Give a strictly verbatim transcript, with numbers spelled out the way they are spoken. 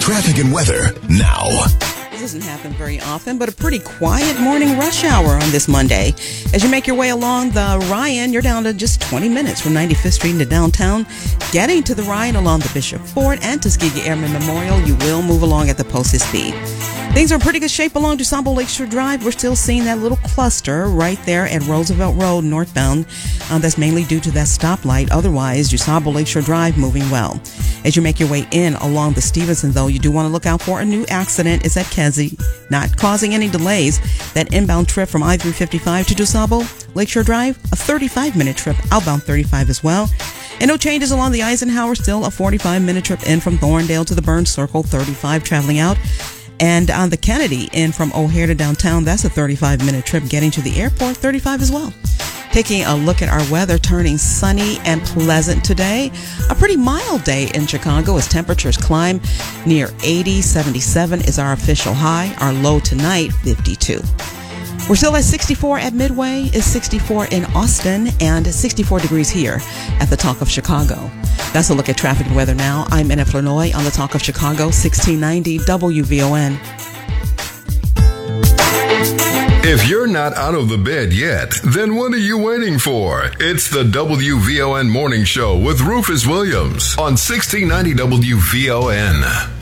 Traffic and weather now. This doesn't happen very often, but a pretty quiet morning rush hour on this Monday. As you make your way along the Ryan, you're down to just twenty minutes from ninety-fifth Street into downtown. Getting to the Ryan along the Bishop Ford and Tuskegee Airmen Memorial, you will move along at the posted speed. Things are in pretty good shape along DuSable Lakeshore Drive. We're still seeing that little cluster right there at Roosevelt Road northbound. Uh, that's mainly due to that stoplight. Otherwise, DuSable Lakeshore Drive moving well. As you make your way in along the Stevenson, though, you do want to look out for a new accident. It's at Kedzie, not causing any delays. That inbound trip from I three fifty-five to DuSable Lakeshore Drive, a thirty-five minute trip, outbound thirty-five as well. And no changes along the Eisenhower, still a forty-five minute trip in from Thorndale to the Burns Circle, thirty-five traveling out. And on the Kennedy, in from O'Hare to downtown, that's a thirty-five minute trip. Getting to the airport, thirty-five as well. Taking a look at our weather, turning sunny and pleasant today. A pretty mild day in Chicago as temperatures climb near eighty. seventy-seven is our official high. Our low tonight, fifty-two. We're still at sixty-four at Midway, is sixty-four in Austin, and sixty-four degrees here at the Talk of Chicago. That's a look at traffic and weather now. I'm Enna Flurnoy on the Talk of Chicago, sixteen ninety W V O N. If you're not out of the bed yet, then what are you waiting for? It's the W V O N Morning Show with Rufus Williams on sixteen ninety W V O N.